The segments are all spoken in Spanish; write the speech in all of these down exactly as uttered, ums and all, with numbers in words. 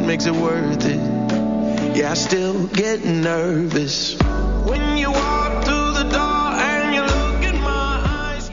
makes it worth it. Yeah, I still get nervous when you walk through the door and you look in my eyes.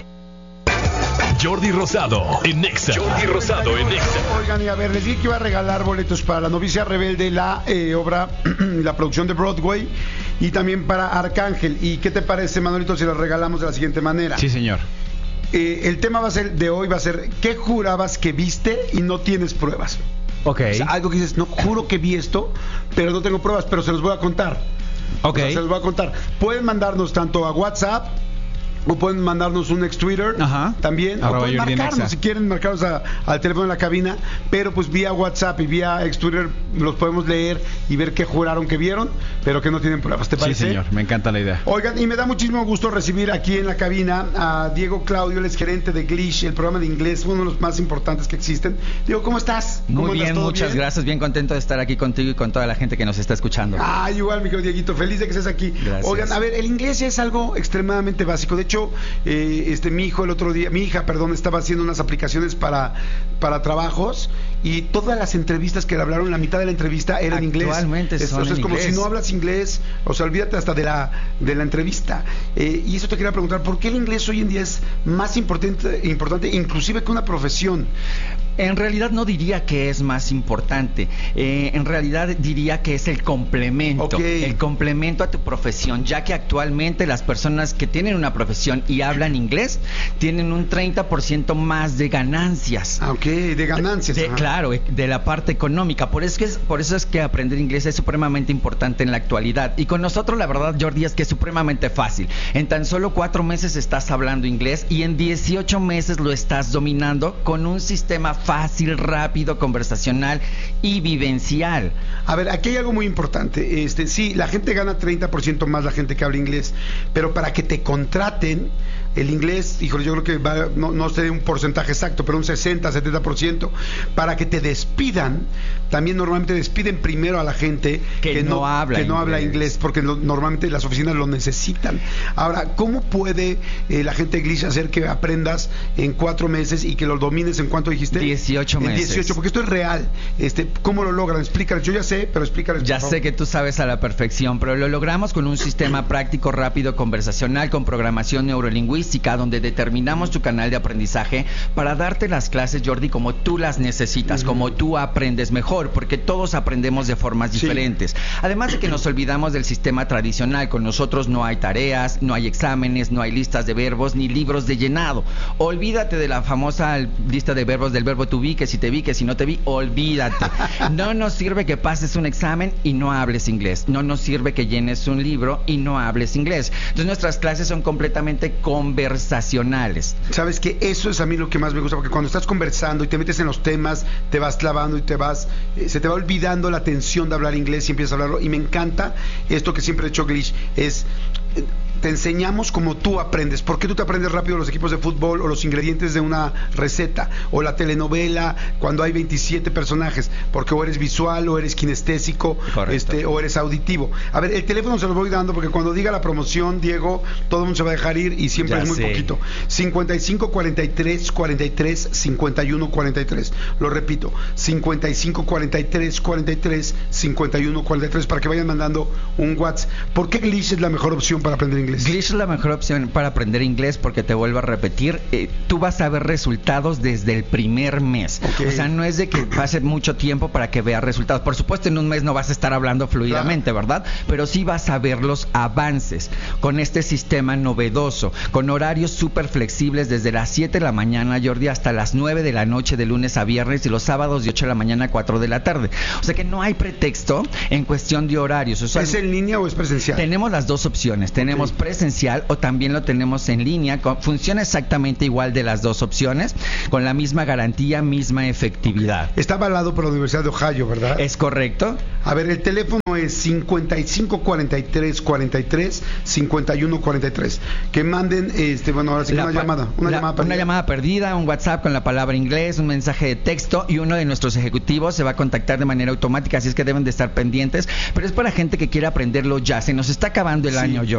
Jordi Rosado en Nexa. Jordi Rosado en Nexa. Oigan, y a ver, les dije que iba a regalar boletos para La novicia rebelde, la eh, obra, la producción de Broadway, y también para Arcángel. ¿Y qué te parece, Manolito, si los regalamos de la siguiente manera? Sí, señor. Eh, el tema va a ser de hoy va a ser ¿qué jurabas que viste y no tienes pruebas? Ok. O sea, algo que dices, no, juro que vi esto, pero no tengo pruebas, pero se los voy a contar. Ok. O sea, se los voy a contar. Pueden mandarnos tanto a WhatsApp, o pueden mandarnos un ex Twitter. Ajá. También, Arroba o pueden Jordi marcarnos Nexa. si quieren marcarnos a- al teléfono de la cabina, pero pues vía WhatsApp y vía ex Twitter los podemos leer y ver qué juraron que vieron, pero que no tienen pruebas. ¿Te Sí, parece? señor, me encanta la idea. Oigan, y me da muchísimo gusto recibir aquí en la cabina a Diego Claudio, él es gerente de Glish, el programa de inglés, uno de los más importantes que existen. Diego, ¿cómo estás? ¿Cómo Muy andas? bien, ¿Todo muchas bien? gracias. Bien contento de estar aquí contigo y con toda la gente que nos está escuchando. Ah, igual, mi querido Dieguito, feliz de que estés aquí. Gracias. Oigan, a ver, el inglés ya es algo extremadamente básico. De hecho, eh, este mi hijo el otro día, mi hija, perdón, estaba haciendo unas aplicaciones para, para trabajos y todas las entrevistas que le hablaron, la mitad de la entrevista era en inglés. Actualmente Es, son o sea, es en como inglés. si no hablas inglés, o sea, olvídate hasta de la, de la entrevista. Eh, y eso te quería preguntar, ¿por qué el inglés hoy en día es más importante, importante inclusive que una profesión? En realidad no diría que es más importante. Eh, en realidad diría que es el complemento. Ok. El complemento a tu profesión, ya que actualmente las personas que tienen una profesión y hablan inglés tienen un treinta por ciento más de ganancias. Ah, ok, de ganancias. De, ajá. claro, eh, de la parte económica. Por eso, es, por eso es que aprender inglés es supremamente importante en la actualidad. Y con nosotros, la verdad, Jordi, es que es supremamente fácil. En tan solo cuatro meses estás hablando inglés y en dieciocho meses lo estás dominando con un sistema fácil, rápido, conversacional y vivencial. A ver, aquí hay algo muy importante. Este, sí, la gente gana treinta por ciento más la gente que habla inglés, pero para que te contraten, el inglés, híjole, yo creo que va, no, no sé un porcentaje exacto, pero un sesenta, setenta por ciento. Para que te despidan, también normalmente despiden primero a la gente Que no habla que no habla inglés. inglés, porque lo- normalmente las oficinas lo necesitan. Ahora, ¿cómo puede eh, la gente Glish hacer que aprendas en cuatro meses y que lo domines en cuánto dijiste? dieciocho En meses. dieciocho, porque esto es real. Este, ¿cómo lo logran? Explícales. Yo ya sé, pero explícales. por Ya favor. sé que tú sabes a la perfección, pero lo logramos con un sistema práctico, rápido, conversacional, con programación neurolingüística, donde determinamos tu canal de aprendizaje para darte las clases, Jordi, como tú las necesitas, Ujú. como tú aprendes mejor, porque todos aprendemos de formas Sí. diferentes. Además de que nos olvidamos del sistema tradicional, con nosotros no hay tareas, no hay exámenes, no hay listas de verbos, ni libros de llenado. Olvídate de la famosa lista de verbos del verbo to be, que si te vi, que si no te vi, olvídate. No nos sirve que pases un examen y no hables inglés. No nos sirve que llenes un libro y no hables inglés. Entonces nuestras clases son completamente conversacionales. Sabes que eso es a mí lo que más me gusta, porque cuando estás conversando y te metes en los temas, te vas clavando y te vas, eh, se te va olvidando la tensión de hablar inglés y empiezas a hablarlo. Y me encanta esto que siempre he hecho Glish, es eh, te enseñamos como tú aprendes. ¿Por qué tú te aprendes rápido los equipos de fútbol o los ingredientes de una receta o la telenovela cuando hay veintisiete personajes? Porque o eres visual o eres kinestésico, Correcto. este, o eres auditivo. A ver, el teléfono se lo voy dando porque cuando diga la promoción, Diego, todo el mundo se va a dejar ir y siempre Ya es muy sé. poquito. cincuenta y cinco cuarenta y tres cuarenta y tres cincuenta y uno cuarenta y tres. Lo repito, cincuenta y cinco cuarenta y tres cuarenta y tres cincuenta y uno cuarenta y tres para que vayan mandando un WhatsApp. ¿Por qué Glish es la mejor opción para aprender inglés? Glish es la mejor opción para aprender inglés porque te vuelvo a repetir, eh, tú vas a ver resultados desde el primer mes. Ok. O sea, no es de que pase mucho tiempo para que veas resultados. Por supuesto, en un mes no vas a estar hablando fluidamente, ¿verdad? Pero sí vas a ver los avances con este sistema novedoso, con horarios súper flexibles desde las siete de la mañana, Jordi, hasta las nueve de la noche de lunes a viernes y los sábados de ocho de la mañana a cuatro de la tarde. O sea que no hay pretexto en cuestión de horarios. O sea, ¿Es en línea o es presencial? tenemos las dos opciones. Tenemos Ok. presencial o también lo tenemos en línea. Con- funciona exactamente igual de las dos opciones, con la misma garantía, misma efectividad. Está avalado por la Universidad de Ohio, ¿verdad? ¿Es correcto? A ver, el teléfono es cincuenta y cinco cuarenta y tres cuarenta y tres cincuenta y uno cuarenta y tres. Que manden, este, bueno, ahora sí que La una pa- llamada. Una la- llamada perdida. una llamada perdida, un WhatsApp con la palabra inglés, un mensaje de texto y uno de nuestros ejecutivos se va a contactar de manera automática, así es que deben de estar pendientes. Pero es para gente que quiere aprenderlo ya. Se nos está acabando el Sí. año, Jordi.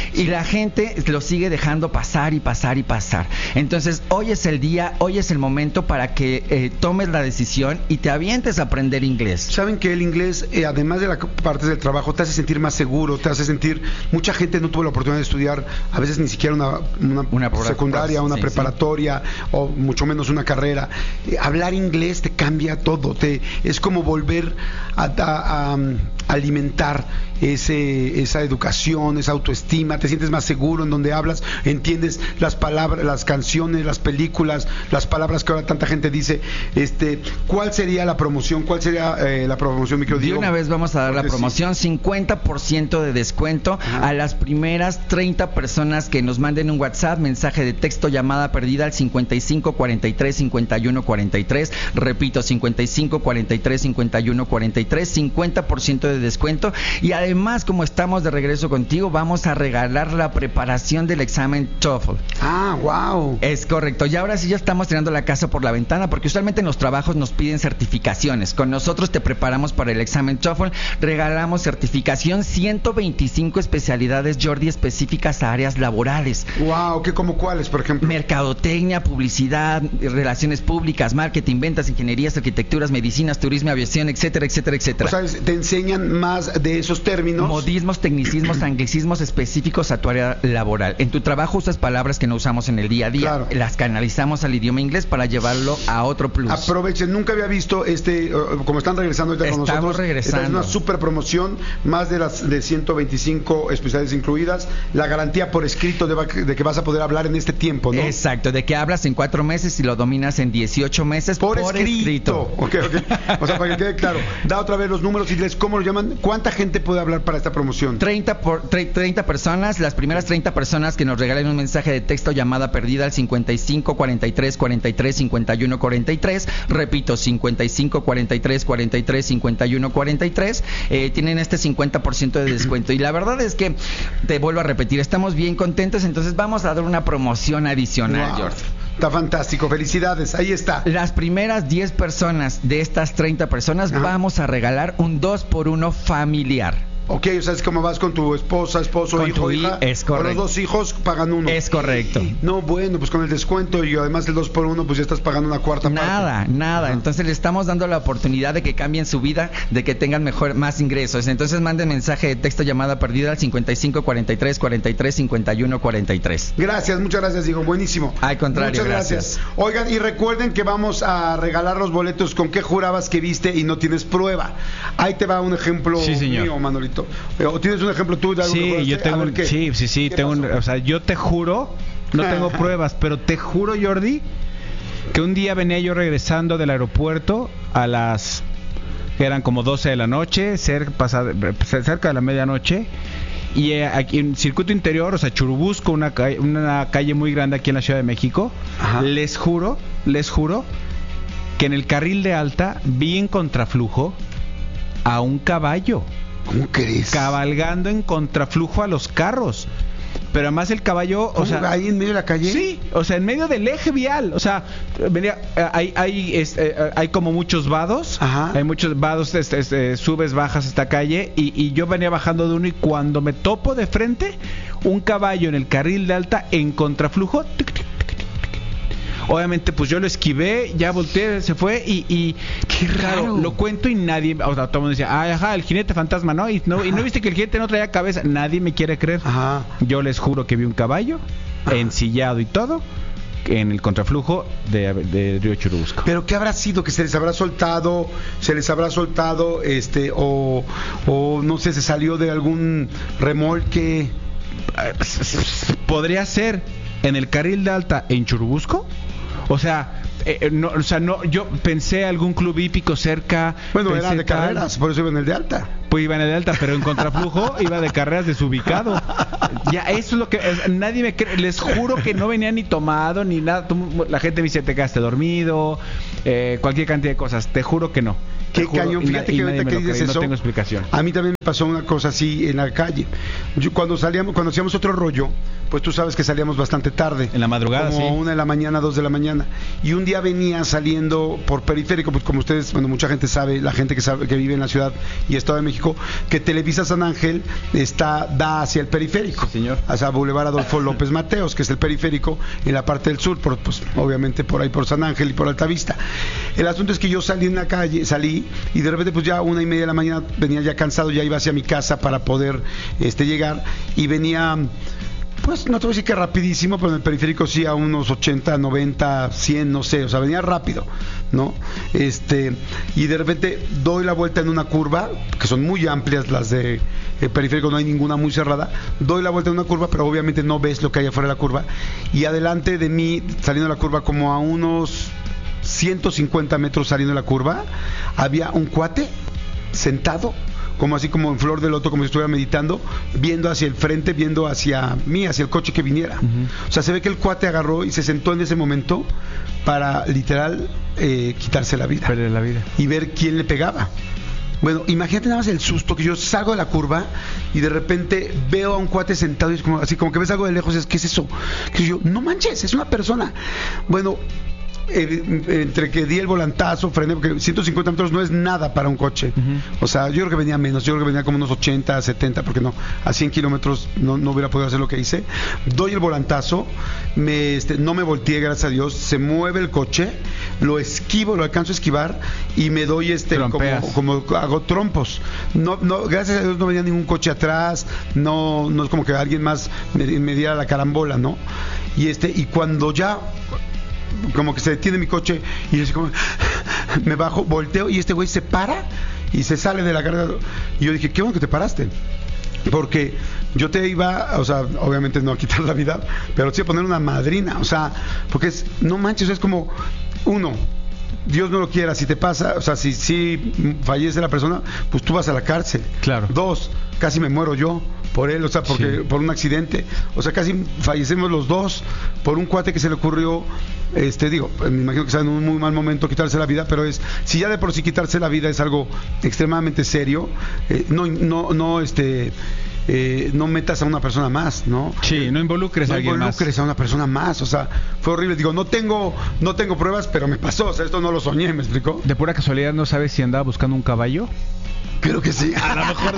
y la gente lo sigue dejando pasar y pasar y pasar. Entonces, hoy es el día, hoy es el momento para que eh, tomes la decisión y te avientes a aprender inglés. Saben que el inglés, eh, además de la parte del trabajo, te hace sentir más seguro, te hace sentir... Mucha gente no tuvo la oportunidad de estudiar, a veces ni siquiera una, una, una secundaria, una sí, preparatoria, sí. o mucho menos una carrera. Eh, hablar inglés te cambia todo, te es como volver a, a, a alimentar ese, esa educación, esa autoestima, te sientes más seguro en donde hablas, entiendes las palabras, las canciones, las películas, las palabras que ahora tanta gente dice. Este, ¿cuál sería la promoción? ¿Cuál sería eh, la promoción, mi querido Diego? De una vez vamos a dar Porque la promoción, sí. cincuenta por ciento de descuento Ajá. a las primeras treinta personas que nos manden un WhatsApp, mensaje de texto, llamada perdida al cincuenta y cinco cuarenta y tres cincuenta y uno cuarenta y tres. Repito, cincuenta y cinco cuarenta y tres cincuenta y uno cuarenta y tres, cincuenta por ciento de descuento. Y además, como estamos de regreso contigo, vamos a regalar la preparación del examen TOEFL. Ah, wow. Es correcto. Y ahora sí ya estamos tirando la casa por la ventana, porque usualmente en los trabajos nos piden certificaciones. Con nosotros te preparamos para el examen TOEFL, regalamos certificación, ciento veinticinco especialidades, Jordi, específicas a áreas laborales. Wow, ¿qué como cuáles, por ejemplo? Mercadotecnia, publicidad, relaciones públicas, marketing, ventas, ingenierías, arquitecturas, medicinas, turismo, aviación, etcétera, etcétera, etcétera. O sea, te enseñan más de esos términos. Modismos, tecnicismos, anglicismos específicos a tu área laboral. En tu trabajo usas palabras que no usamos en el día a día. Claro. Las canalizamos al idioma inglés para llevarlo a otro plus. Aprovechen, nunca había visto este, uh, como están regresando ahorita con nosotros. Estamos regresando. Esta es una super promoción, más de las de ciento veinticinco especialidades incluidas, la garantía por escrito de, de que vas a poder hablar en este tiempo, ¿no? Exacto, de que hablas en cuatro meses y lo dominas en dieciocho meses por, por escrito. escrito. Okay, okay. O sea, para que quede claro, da otra vez los números y les cómo lo llaman, ¿cuánta gente puede hablar para esta promoción? treinta, por, treinta personas, las primeras treinta personas que nos regalen un mensaje de texto, llamada perdida al cincuenta y cinco cuarenta y tres cuarenta y tres cincuenta y uno cuarenta y tres. Repito, cincuenta y cinco cuarenta y tres cuarenta y tres cincuenta y uno cuarenta y tres. Eh, tienen este cincuenta por ciento de descuento. Y la verdad es que, te vuelvo a repetir, estamos bien contentos, entonces vamos a dar una promoción adicional, wow. George. Está fantástico, felicidades, ahí está. Las primeras diez personas de estas treinta personas Ajá. vamos a regalar un dos por uno familiar. Ok, o sea, es como vas con tu esposa, esposo, con hijo, hija. Es correcto. Con los dos hijos pagan uno. Es correcto. No, bueno, pues con el descuento y además el dos por uno, pues ya estás pagando una cuarta nada, parte. Nada, nada. Ajá. Entonces le estamos dando la oportunidad de que cambien su vida, de que tengan mejor, más ingresos. Entonces manden mensaje de texto, llamada perdida al cincuenta y cinco cuarenta y tres cuarenta y tres cincuenta y uno cuarenta y tres. Gracias, muchas gracias, Diego, buenísimo. Al contrario, muchas gracias. gracias. Oigan, y recuerden que vamos a regalar los boletos con qué jurabas que viste y no tienes prueba. Ahí te va un ejemplo sí, señor. mío, Manolito. ¿O tienes un ejemplo tú de algo? Sí, yo tengo un, sí, sí, sí, tengo un, o sea, yo te juro, no tengo pruebas, pero te juro, Jordi, que un día venía yo regresando del aeropuerto a las, eran como doce de la noche, cerca, pasada, cerca de la medianoche, y eh, aquí en circuito interior, o sea, Churubusco, una, una calle muy grande aquí en la Ciudad de México. Ajá. les juro, les juro que en el carril de alta vi en contraflujo a un caballo. ¿Cómo crees? Cabalgando en contraflujo a los carros. Pero además el caballo, o sea, ahí en medio de la calle. Sí, o sea, en medio del eje vial, o sea, venía, hay hay este, hay como muchos vados, Ajá. hay muchos vados, este, este, subes, bajas esta calle y, y yo venía bajando de uno y cuando me topo de frente un caballo en el carril de alta en contraflujo. Tic, tic, obviamente pues yo lo esquivé, ya volteé, se fue y, y qué raro, claro, lo cuento y nadie, o sea, todo el mundo decía, ah, ajá, el jinete fantasma, ¿no? Y no, y no viste que el jinete no traía cabeza, nadie me quiere creer. Ajá. Yo les juro que vi un caballo Ajá. ensillado y todo en el contraflujo de, de Río Churubusco. Pero ¿qué habrá sido? ¿Que se les habrá soltado, se les habrá soltado, este, o, o no sé, se salió de algún remolque? Podría ser en el carril de alta en Churubusco. O sea, eh, no, o sea, no, yo pensé algún club hípico cerca. Bueno, eran de tal, carreras, por eso iba en el de alta. Pues iba en el de alta, pero en contraflujo iba de carreras desubicado. Ya, eso es lo que es, nadie me cree. Les juro que no venía ni tomado ni nada. La gente me dice, te quedaste dormido, eh, cualquier cantidad de cosas. Te juro que no. Qué cañón, fíjate que ahorita que dices eso, no tengo explicación. A mí también me pasó una cosa así en la calle. Yo, cuando salíamos, cuando hacíamos otro rollo, pues tú sabes que salíamos bastante tarde. En la madrugada, como sí. una de la mañana, dos de la mañana. Y un día venía saliendo por Periférico, pues como ustedes, bueno, mucha gente sabe, la gente que sabe que vive en la ciudad y Estado de México, que Televisa San Ángel está da hacia el Periférico. Sí, señor. Hacia Boulevard Adolfo López Mateos, que es el Periférico en la parte del sur, por, pues obviamente por ahí por San Ángel y por Altavista. El asunto es que yo salí en la calle, salí y de repente pues ya una y media de la mañana venía ya cansado, ya iba hacia mi casa para poder este llegar y venía, pues no te voy a decir que rapidísimo, pero en el Periférico sí a unos ochenta, noventa, cien, no sé, o sea, venía rápido, ¿no? Este, y de repente doy la vuelta en una curva, que son muy amplias las de el Periférico, no hay ninguna muy cerrada, doy la vuelta en una curva, pero obviamente no ves lo que hay afuera de la curva, y adelante de mí, saliendo de la curva como a unos ciento cincuenta metros saliendo de la curva, había un cuate sentado, como así como en flor de loto, como si estuviera meditando, viendo hacia el frente, viendo hacia mí, hacia el coche que viniera. Uh-huh. O sea, se ve que el cuate agarró y se sentó en ese momento para literal eh, quitarse la vida. Perder la vida. Y ver quién le pegaba. Bueno, imagínate nada más el susto que yo salgo de la curva y de repente veo a un cuate sentado y es como, así como que ves algo de lejos y es, ¿qué es eso? Que yo, no manches, es una persona. Bueno, Eh, entre que di el volantazo, frené, porque ciento cincuenta metros no es nada para un coche. Uh-huh. O sea, yo creo que venía menos, yo creo que venía como unos ochenta, setenta, porque no, a cien kilómetros no, no hubiera podido hacer lo que hice. Doy el volantazo, me, este, no me volteé, gracias a Dios, se mueve el coche, lo esquivo, lo alcanzo a esquivar y me doy este como, como hago trompos. No, no, gracias a Dios no venía ningún coche atrás, no, no es como que alguien más me, me diera la carambola, ¿no? Y este, y cuando ya como que se detiene mi coche y yo así como me bajo, volteo y este güey se para y se sale de la carga y yo dije, qué bueno que te paraste, porque yo te iba, o sea, obviamente no a quitar la vida, pero sí a poner una madrina, o sea, porque es, no manches, es como, uno, Dios no lo quiera, si te pasa, o sea, si, si fallece la persona, pues tú vas a la cárcel. Claro. Dos, casi me muero yo por él, o sea, porque sí. por un accidente, o sea, casi fallecemos los dos por un cuate que se le ocurrió, este, digo, me imagino que está en un muy mal momento quitarse la vida, pero es, si ya de por sí quitarse la vida es algo extremadamente serio, eh, no, no, no, este, eh, no metas a una persona más, ¿no? Sí, no involucres no a alguien más. No involucres a una persona más, o sea, fue horrible. Digo, no tengo, no tengo pruebas, pero me pasó, o sea, esto no lo soñé, ¿me explicó? De pura casualidad, ¿no sabes si andaba buscando un caballo? Creo que sí. A lo mejor.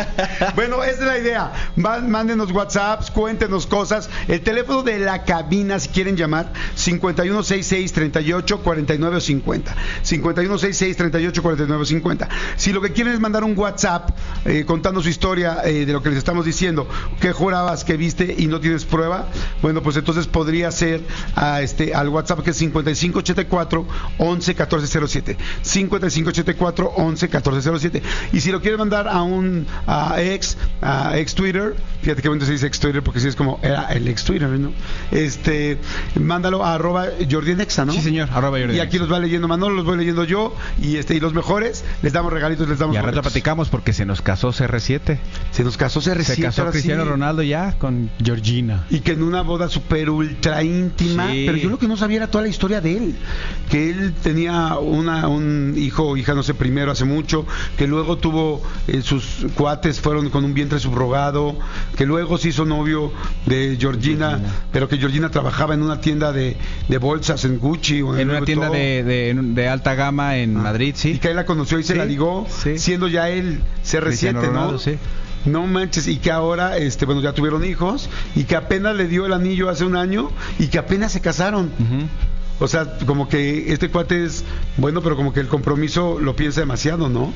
Bueno, esa es la idea. Mándenos WhatsApps, cuéntenos cosas. El teléfono de la cabina, si quieren llamar, cincuenta y uno sesenta y seis, treinta y ocho, cuarenta y nueve cincuenta. cincuenta y uno sesenta y seis, treinta y ocho, cuarenta y nueve cincuenta. Si lo que quieren es mandar un WhatsApp eh, contando su historia eh, de lo que les estamos diciendo, que jurabas que viste y no tienes prueba, bueno, pues entonces podría ser a este al WhatsApp que es cincuenta y cinco ochenta y cuatro, once, catorce cero siete. cincuenta y cinco ochenta y cuatro, once, catorce cero siete. Y si lo quieres mandar a un a ex, a ex Twitter, fíjate que bueno se dice ex Twitter porque si es como era el ex Twitter, ¿no? Este, mándalo a arroba Jordi Nexa, ¿no? Sí, señor, arroba Jordi. Y aquí los va leyendo Manolo, los voy leyendo yo, y este, y los mejores, les damos regalitos, les damos. Y al rato platicamos porque se nos casó C R siete. Se nos casó C R siete. Se casó Cristiano sí. Ronaldo ya con Georgina. Y que en una boda súper ultra íntima, sí. Pero yo lo que no sabía era toda la historia de él. Que él tenía una, un hijo o hija, no sé, primero hace mucho, que luego tuvo, eh, sus cuates fueron con un vientre subrogado, que luego se hizo novio de Georgina, Georgina. Pero que Georgina trabajaba en una tienda de, de bolsas en Gucci o en, en una tienda de, de, de alta gama en ah. Madrid, sí. Y que él la conoció y se sí, la ligó, sí. Siendo ya él C R siete, Ronaldo, ¿no? Sí. No manches, y que ahora, este, bueno, ya tuvieron hijos y que apenas le dio el anillo hace un año y que apenas se casaron. Uh-huh. O sea, como que este cuate es bueno, pero como que el compromiso lo piensa demasiado, ¿no?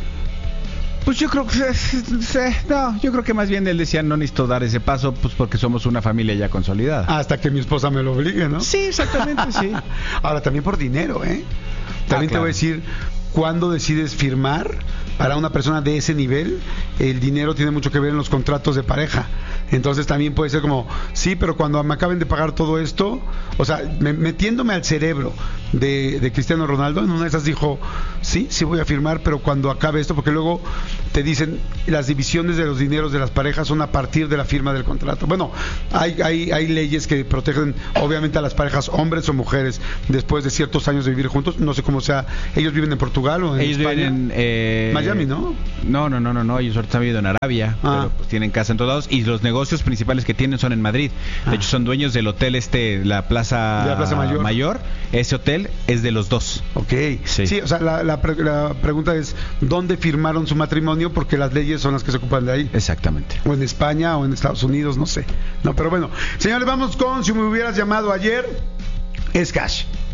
Pues yo creo que no, yo creo que más bien él decía no necesito dar ese paso, pues porque somos una familia ya consolidada. Hasta que mi esposa me lo obligue, ¿no? Sí, exactamente, sí. Ahora también por dinero, ¿eh? También ah, claro. Te voy a decir, cuando decides firmar para una persona de ese nivel, el dinero tiene mucho que ver en los contratos de pareja. Entonces también puede ser como, sí, pero cuando me acaben de pagar todo esto, o sea, me, metiéndome al cerebro de, de Cristiano Ronaldo, en una de esas dijo, sí, sí voy a firmar, pero cuando acabe esto, porque luego te dicen, las divisiones de los dineros de las parejas son a partir de la firma del contrato. Bueno, hay, hay, hay leyes que protegen obviamente a las parejas, hombres o mujeres, después de ciertos años de vivir juntos. No sé cómo sea, ellos viven en Portugal o en ellos España. Viven en eh... Miami, ¿no? No, no, no, no, no, ellos ahorita han vivido en Arabia, ah. Pero pues tienen casa en todos lados y los negocios negocios principales que tienen son en Madrid. De Ah. hecho, son dueños del hotel este, la Plaza, De la Plaza Mayor. Ese hotel es de los dos. Ok. Sí, Sí. o sea, la, la pre- la pregunta es, ¿dónde firmaron su matrimonio? Porque las leyes son las que se ocupan de ahí. Exactamente. O en España o en Estados Unidos, no sé. No, pero bueno. Señores, vamos con Si me hubieras llamado ayer, es Cash.